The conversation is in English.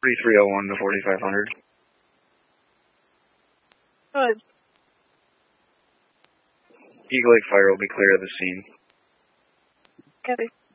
3301 to 4500. Good. Eagle Lake Fire will be clear of the scene. Copy.